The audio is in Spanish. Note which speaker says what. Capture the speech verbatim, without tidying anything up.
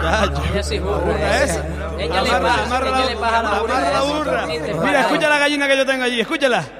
Speaker 1: Chacho.
Speaker 2: Ella sí burra.
Speaker 1: burra
Speaker 2: esa.
Speaker 1: esa.
Speaker 2: Ella le
Speaker 1: Amarra,
Speaker 2: baja,
Speaker 1: amarra
Speaker 2: ella
Speaker 1: la-
Speaker 2: le baja la burra.
Speaker 1: amarra la
Speaker 2: esa.
Speaker 1: burra.
Speaker 2: Sí, te
Speaker 1: Mira,
Speaker 2: baja.
Speaker 1: escucha la gallina que yo tengo allí, escúchala.